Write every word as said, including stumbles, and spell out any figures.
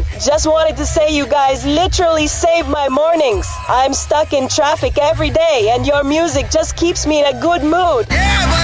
Just wanted to say you guys literally save my mornings. I'm stuck in traffic every day, and your music just keeps me in a good mood. Yeah,